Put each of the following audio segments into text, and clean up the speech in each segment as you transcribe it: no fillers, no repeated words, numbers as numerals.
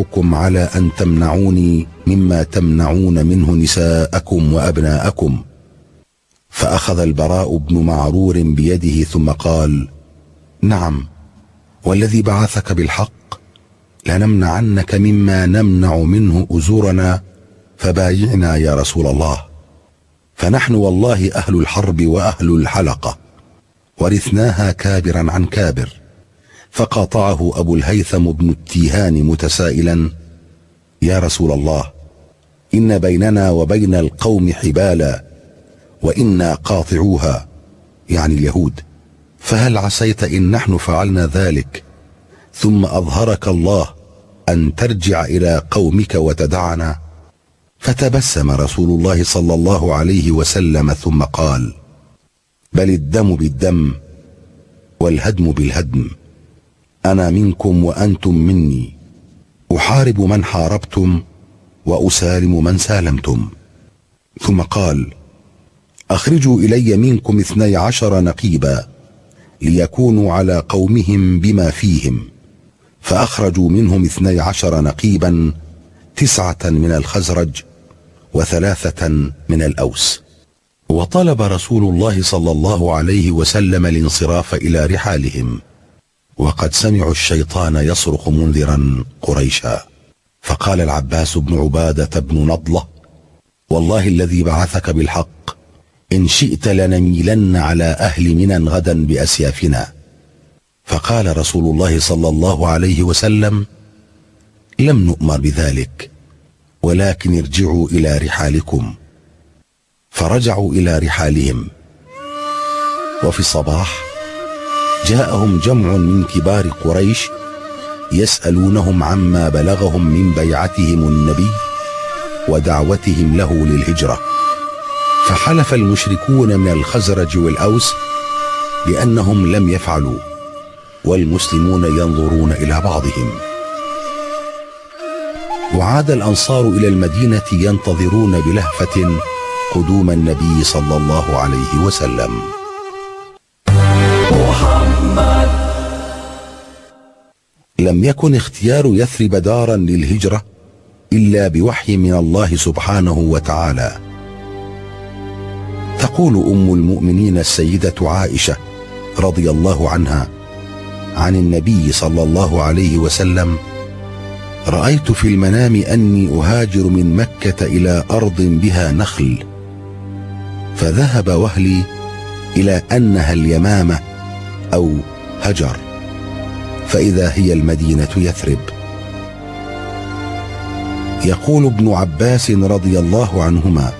أبايعكم على أن تمنعوني مما تمنعون منه نساءكم وأبناءكم؟ فأخذ البراء بن معرور بيده ثم قال: نعم، والذي بعثك بالحق لنمنعنك مما نمنع منه أزورنا، فبايعنا يا رسول الله، فنحن والله أهل الحرب وأهل الحلقة، ورثناها كابرا عن كابر. فقاطعه أبو الهيثم بن التيهان متسائلا: يا رسول الله، إن بيننا وبين القوم حبالا وإنا قاطعوها، يعني اليهود، فهل عسيت إن نحن فعلنا ذلك ثم أظهرك الله أن ترجع إلى قومك وتدعنا؟ فتبسم رسول الله صلى الله عليه وسلم ثم قال: بل الدم بالدم والهدم بالهدم، أنا منكم وأنتم مني، أحارب من حاربتم وأسالم من سالمتم. ثم قال: أخرجوا إلي منكم 12 نقيبا ليكونوا على قومهم بما فيهم. فأخرجوا منهم 12 نقيبا، 9 من الخزرج و3 من الأوس. وطلب رسول الله صلى الله عليه وسلم الانصراف إلى رحالهم، وقد سمعوا الشيطان يصرخ منذرا قريشا. فقال العباس بن عبادة بن نضلة: والله الذي بعثك بالحق، إن شئت لنميلن على أهل منى غدا بأسيافنا. فقال رسول الله صلى الله عليه وسلم: لم نؤمر بذلك، ولكن ارجعوا إلى رحالكم. فرجعوا إلى رحالهم. وفي الصباح جاءهم جمع من كبار قريش يسألونهم عما بلغهم من بيعتهم النبي ودعوتهم له للهجرة. فحلف المشركون من الخزرج والأوس بأنهم لم يفعلوا، والمسلمون ينظرون إلى بعضهم. وعاد الأنصار إلى المدينة ينتظرون بلهفة قدوم النبي صلى الله عليه وسلم. محمد. لم يكن اختيار يثرب دارا للهجرة إلا بوحي من الله سبحانه وتعالى. تقول أم المؤمنين السيدة عائشة رضي الله عنها عن النبي صلى الله عليه وسلم: رأيت في المنام أني أهاجر من مكة إلى أرض بها نخل، فذهب وهلي إلى أنها اليمامة أو هجر، فإذا هي المدينة يثرب. يقول ابن عباس رضي الله عنهما: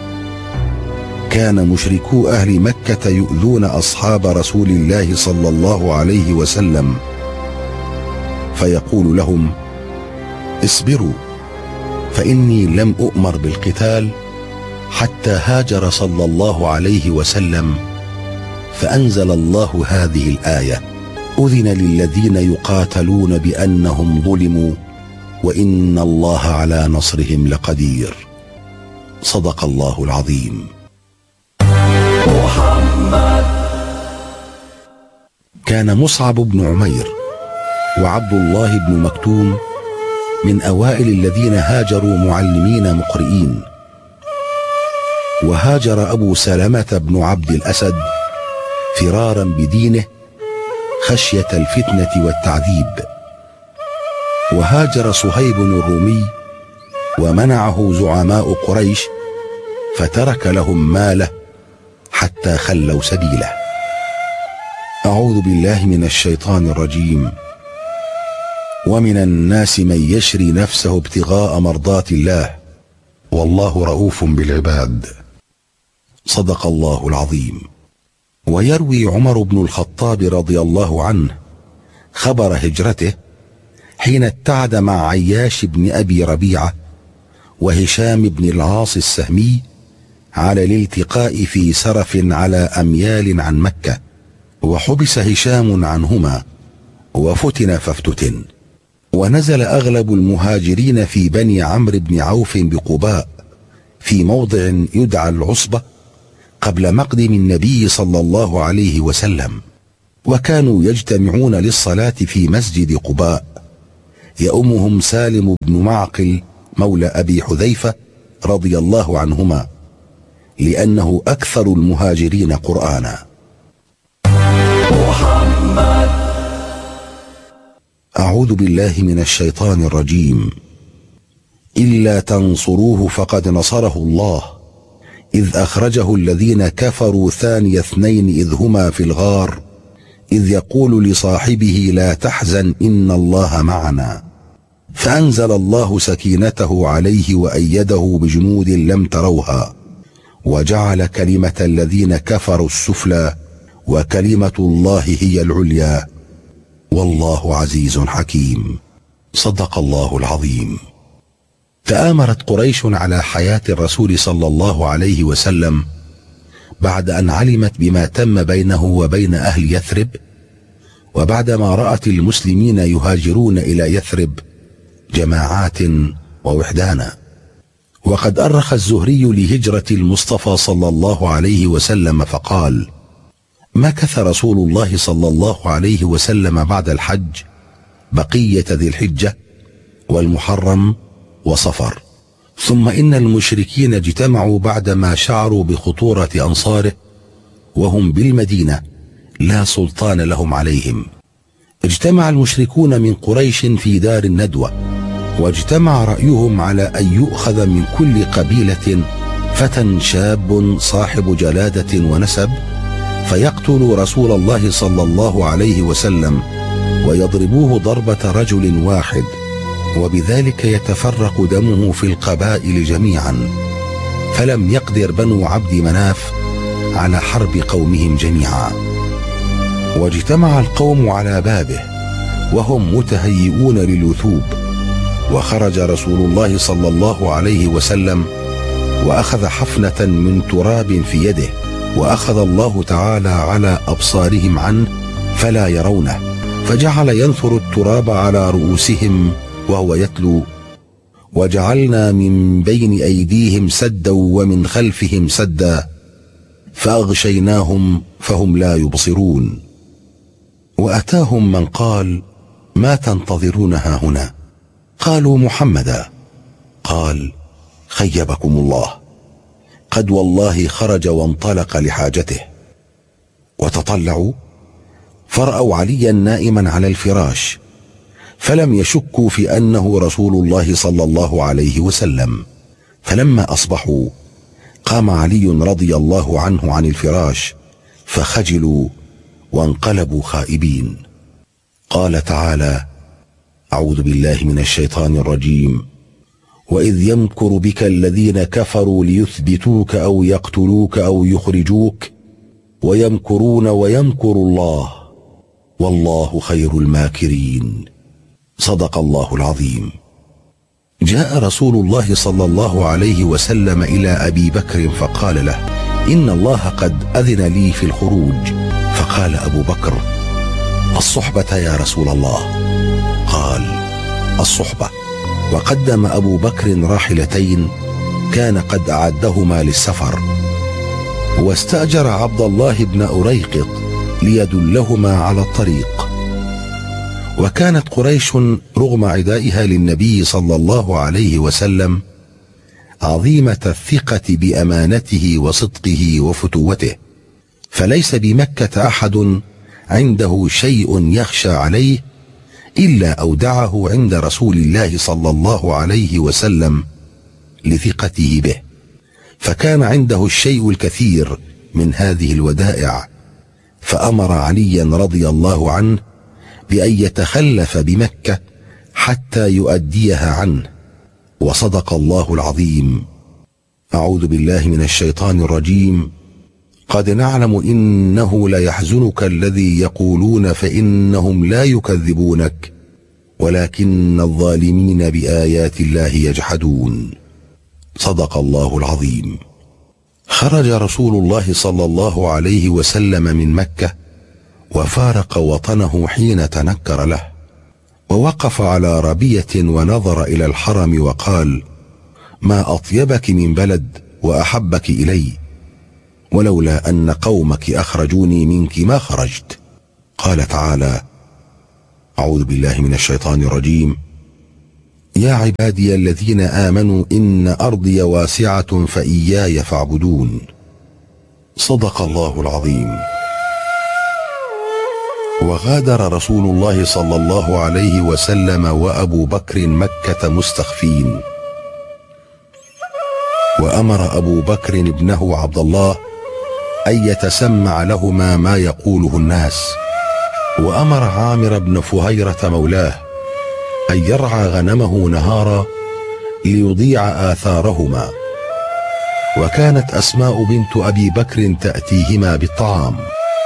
كان مشركو أهل مكة يؤذون أصحاب رسول الله صلى الله عليه وسلم، فيقول لهم: اصبروا، فإني لم أؤمر بالقتال حتى هاجر صلى الله عليه وسلم، فأنزل الله هذه الآية: أذن للذين يقاتلون بأنهم ظلموا وإن الله على نصرهم لقدير. صدق الله العظيم. محمد. كان مصعب بن عمير وعبد الله بن مكتوم من أوائل الذين هاجروا معلمين مقرئين. وهاجر أبو سلمة بن عبد الأسد فرارا بدينه خشية الفتنة والتعذيب. وهاجر صهيب الرومي ومنعه زعماء قريش، فترك لهم ماله حتى خلوا سبيله. أعوذ بالله من الشيطان الرجيم. ومن الناس من يشري نفسه ابتغاء مرضات الله والله رؤوف بالعباد. صدق الله العظيم. ويروي عمر بن الخطاب رضي الله عنه خبر هجرته حين ابتعد مع عياش بن أبي ربيعة وهشام بن العاص السهمي على الالتقاء في سرف على أميال عن مكة، وحبس هشام عنهما وفتن فافتتن. ونزل أغلب المهاجرين في بني عمرو بن عوف بقباء في موضع يدعى العصبة قبل مقدم النبي صلى الله عليه وسلم، وكانوا يجتمعون للصلاة في مسجد قباء يؤمهم سالم بن معقل مولى أبي حذيفة رضي الله عنهما، لأنه أكثر المهاجرين قرآنا. محمد. أعوذ بالله من الشيطان الرجيم. إلا تنصروه فقد نصره الله إذ أخرجه الذين كفروا ثاني اثنين إذ هما في الغار إذ يقول لصاحبه لا تحزن إن الله معنا، فأنزل الله سكينته عليه وأيده بجنود لم تروها وجعل كلمة الذين كفروا السفلى وكلمة الله هي العليا والله عزيز حكيم. صدق الله العظيم. تآمرت قريش على حياة الرسول صلى الله عليه وسلم بعد أن علمت بما تم بينه وبين أهل يثرب، وبعدما رأت المسلمين يهاجرون إلى يثرب جماعات ووحدانا. وقد أرخ الزهري لهجرة المصطفى صلى الله عليه وسلم فقال: مكث رسول الله صلى الله عليه وسلم بعد الحج بقية ذي الحجة والمحرم وصفر، ثم إن المشركين اجتمعوا بعدما شعروا بخطورة أنصاره وهم بالمدينة لا سلطان لهم عليهم. اجتمع المشركون من قريش في دار الندوة، واجتمع رأيهم على أن يؤخذ من كل قبيلة فتى شاب صاحب جلادة ونسب، فيقتل رسول الله صلى الله عليه وسلم ويضربوه ضربة رجل واحد، وبذلك يتفرق دمه في القبائل جميعا. فلم يقدر بنو عبد مناف على حرب قومهم جميعا، واجتمع القوم على بابه وهم متهيئون للوثوب، وخرج رسول الله صلى الله عليه وسلم وأخذ حفنة من تراب في يده، وأخذ الله تعالى على أبصارهم عنه فلا يرونه، فجعل ينثر التراب على رؤوسهم وهو يتلو: وجعلنا من بين أيديهم سدا ومن خلفهم سدا فأغشيناهم فهم لا يبصرون. وأتاهم من قال: ما تنتظرون هاهنا؟ قالوا: محمدا. قال: خيبكم الله، قد والله خرج وانطلق لحاجته. وتطلعوا فرأوا عليا نائما على الفراش، فلم يشكوا في أنه رسول الله صلى الله عليه وسلم. فلما أصبحوا قام علي رضي الله عنه عن الفراش فخجلوا وانقلبوا خائبين. قال تعالى: أعوذ بالله من الشيطان الرجيم: وإذ يمكر بك الذين كفروا ليثبتوك أو يقتلوك أو يخرجوك ويمكرون ويمكر الله والله خير الماكرين. صدق الله العظيم. جاء رسول الله صلى الله عليه وسلم إلى أبي بكر فقال له: إن الله قد أذن لي في الخروج. فقال أبو بكر: الصحبة يا رسول الله؟ قال: الصحبة. وقدم أبو بكر راحلتين كان قد أعدهما للسفر، واستأجر عبد الله بن أريقط ليدلهما على الطريق. وكانت قريش رغم عدائها للنبي صلى الله عليه وسلم عظيمة الثقة بأمانته وصدقه وفتوته، فليس بمكة أحد عنده شيء يخشى عليه إلا أودعه عند رسول الله صلى الله عليه وسلم لثقته به، فكان عنده الشيء الكثير من هذه الودائع، فأمر عليا رضي الله عنه بأن يتخلف بمكة حتى يؤديها عنه. وصدق الله العظيم. أعوذ بالله من الشيطان الرجيم. قد نعلم إنه ليحزنك الذي يقولون فإنهم لا يكذبونك ولكن الظالمين بآيات الله يجحدون. صدق الله العظيم. خرج رسول الله صلى الله عليه وسلم من مكة وفارق وطنه حين تنكر له، ووقف على ربية ونظر إلى الحرم وقال: ما أطيبك من بلد وأحبك إلي، ولولا أن قومك أخرجوني منك ما خرجت. قال تعالى: أعوذ بالله من الشيطان الرجيم. يا عبادي الذين آمنوا إن أرضي واسعة فإياي فاعبدون. صدق الله العظيم. وغادر رسول الله صلى الله عليه وسلم وأبو بكر مكة مستخفين، وأمر أبو بكر ابنه عبد الله أن يتسمع لهما ما يقوله الناس، وأمر عامر بن فهيرة مولاه أن يرعى غنمه نهارا ليضيع آثارهما، وكانت أسماء بنت أبي بكر تأتيهما بالطعام.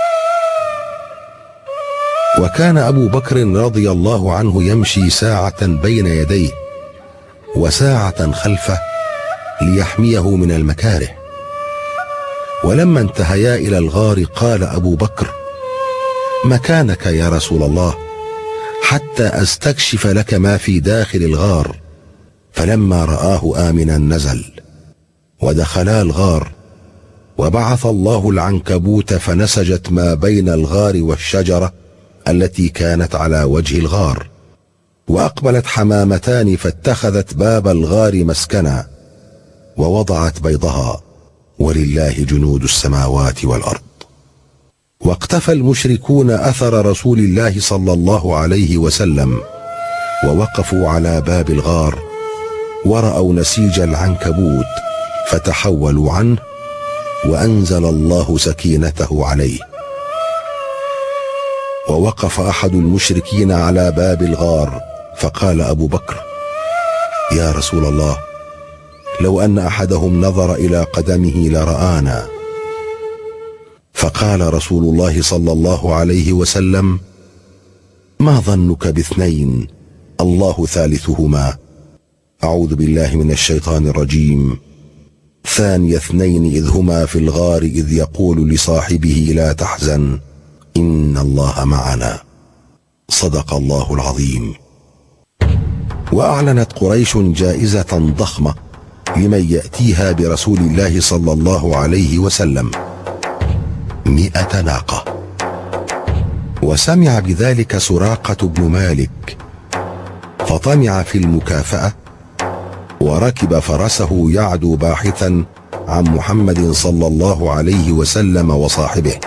وكان أبو بكر رضي الله عنه يمشي ساعة بين يديه وساعة خلفه ليحميه من المكاره. ولما انتهيا إلى الغار قال أبو بكر: مكانك يا رسول الله حتى أستكشف لك ما في داخل الغار. فلما رآه آمنا نزل، ودخلا الغار، وبعث الله العنكبوت فنسجت ما بين الغار والشجرة التي كانت على وجه الغار، وأقبلت حمامتان فاتخذت باب الغار مسكنا ووضعت بيضها، ولله جنود السماوات والأرض. واقتفى المشركون أثر رسول الله صلى الله عليه وسلم، ووقفوا على باب الغار ورأوا نسيج العنكبوت فتحولوا عنه، وأنزل الله سكينته عليه. ووقف أحد المشركين على باب الغار فقال أبو بكر: يا رسول الله، لو أن أحدهم نظر إلى قدمه لرآنا. فقال رسول الله صلى الله عليه وسلم: ما ظنك باثنين الله ثالثهما؟ أعوذ بالله من الشيطان الرجيم. ثاني اثنين إذ هما في الغار إذ يقول لصاحبه لا تحزن إن الله معنا. صدق الله العظيم. وأعلنت قريش جائزة ضخمة لمن يأتيها برسول الله صلى الله عليه وسلم، 100 ناقة. وسمع بذلك سراقة بن مالك فطمع في المكافأة، وركب فرسه يعدو باحثا عن محمد صلى الله عليه وسلم وصاحبه.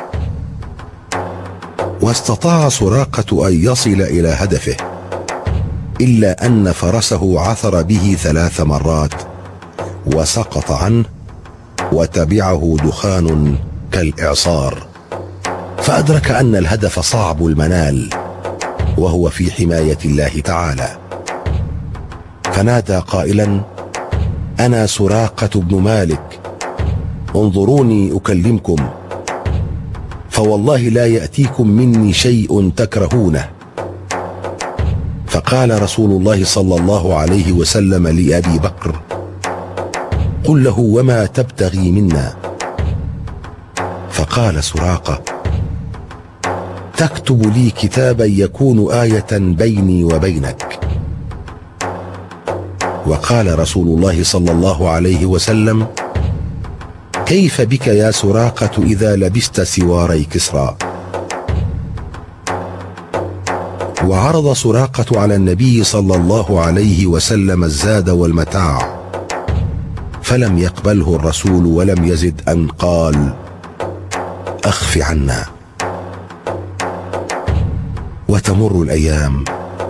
واستطاع سراقة أن يصل إلى هدفه، إلا أن فرسه عثر به 3 مرات وسقط عنه، وتبعه دخان كالإعصار، فأدرك أن الهدف صعب المنال وهو في حماية الله تعالى، فنادى قائلا: أنا سراقة بن مالك، انظروني أكلمكم، فوالله لا يأتيكم مني شيء تكرهونه. فقال رسول الله صلى الله عليه وسلم لأبي بكر: قل له وما تبتغي منا؟ فقال سراقة: تكتب لي كتابا يكون آية بيني وبينك. وقال رسول الله صلى الله عليه وسلم: كيف بك يا سراقة إذا لبست سواري كسرى؟ وعرض سراقة على النبي صلى الله عليه وسلم الزاد والمتاع، فلم يقبله الرسول، ولم يزد أن قال: أخف عنا. وتمر الأيام،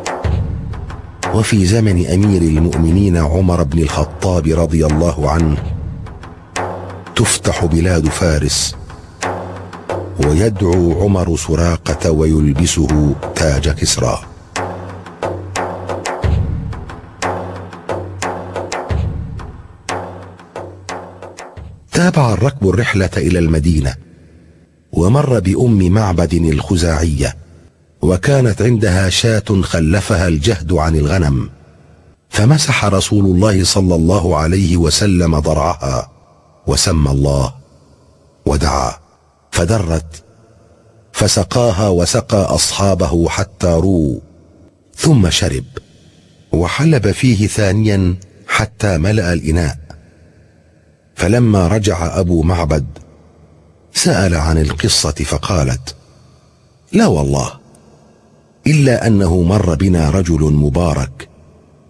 وفي زمن أمير المؤمنين عمر بن الخطاب رضي الله عنه تفتح بلاد فارس، ويدعو عمر سراقة ويلبسه تاج كسرى. تابع الركب الرحلة إلى المدينة، ومر بأم معبد الخزاعية، وكانت عندها شاة خلفها الجهد عن الغنم، فمسح رسول الله صلى الله عليه وسلم ضرعها وسمى الله ودعا، فدرت، فسقاها وسقى أصحابه حتى رووا، ثم شرب وحلب فيه ثانيا حتى ملأ الإناء. فلما رجع أبو معبد سأل عن القصة، فقالت: لا والله، إلا أنه مر بنا رجل مبارك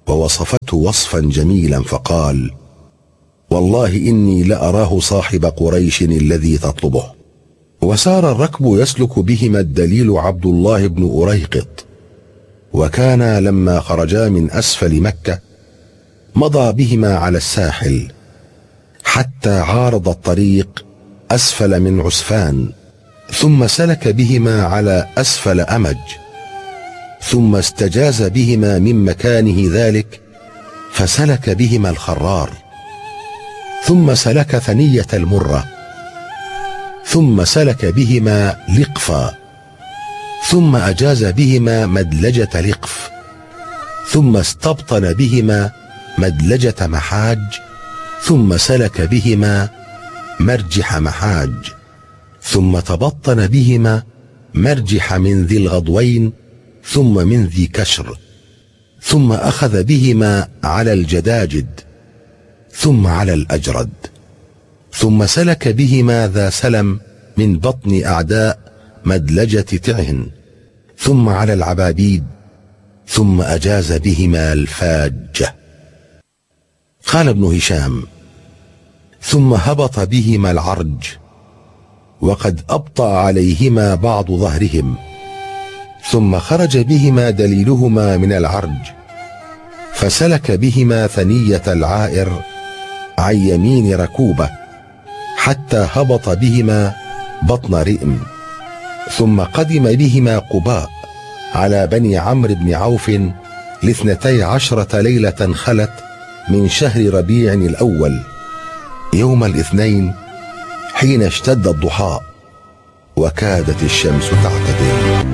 ووصفته وصفا جميلا فقال: والله إني لأراه صاحب قريش الذي تطلبه. وسار الركب يسلك بهما الدليل عبد الله بن أريقط، وكان لما خرجا من أسفل مكة مضى بهما على الساحل حتى عارض الطريق أسفل من عسفان، ثم سلك بهما على أسفل أمج، ثم استجاز بهما من مكانه ذلك فسلك بهما الخرار، ثم سلك ثنية المرة، ثم سلك بهما لقفا، ثم أجاز بهما مدلجة لقف، ثم استبطن بهما مدلجة محاج، ثم سلك بهما مرجح محاج، ثم تبطن بهما مرجح من ذي الغضوين، ثم من ذي كشر، ثم أخذ بهما على الجداجد، ثم على الأجرد، ثم سلك بهما ذا سلم من بطن أعداء مدلجة تعهن، ثم على العبابيد، ثم أجاز بهما الفاجة. قال ابن هشام: ثم هبط بهما العرج، وقد أبطأ عليهما بعض ظهرهم، ثم خرج بهما دليلهما من العرج، فسلك بهما ثنية العائر عن يمين ركوبة حتى هبط بهما بطن رئم، ثم قدم بهما قباء على بني عمرو بن عوف ل12 ليلة خلت من شهر ربيع الأول يوم الاثنين حين اشتد الضحى وكادت الشمس تعتدل.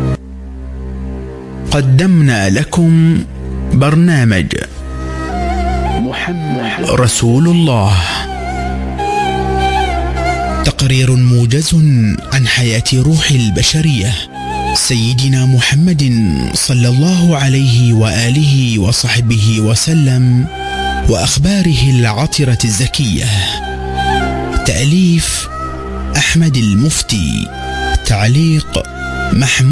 قدمنا لكم برنامج محمد رسول الله، تقرير موجز عن حياة روح البشرية سيدنا محمد صلى الله عليه وآله وصحبه وسلم، وأخباره العطرة الزكية. تأليف أحمد المفتي، تعليق محمود